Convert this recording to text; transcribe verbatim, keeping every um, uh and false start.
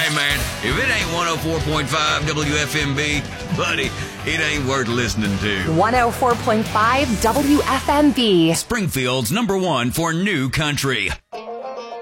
Hey, man, if it ain't one oh four point five W F M B, buddy, it ain't worth listening to. one oh four point five W F M B. Springfield's number one for new country.